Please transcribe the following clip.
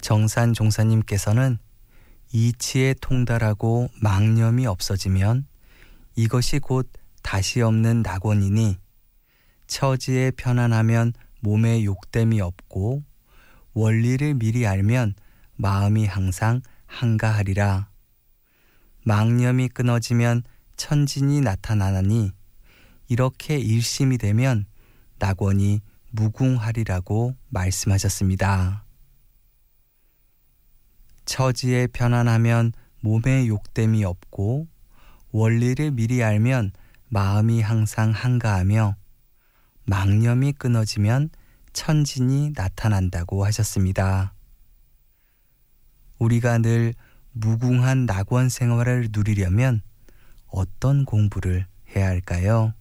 정산 종사님께서는 이치에 통달하고 망념이 없어지면 이것이 곧 다시 없는 낙원이니 처지에 편안하면 몸에 욕됨이 없고 원리를 미리 알면 마음이 항상 한가하리라. 망념이 끊어지면 천진이 나타나나니 이렇게 일심이 되면 낙원이 무궁하리라고 말씀하셨습니다. 처지에 편안하면 몸에 욕됨이 없고 원리를 미리 알면 마음이 항상 한가하며 망념이 끊어지면 천진이 나타난다고 하셨습니다. 우리가 늘 무궁한 낙원 생활을 누리려면 어떤 공부를 해야 할까요?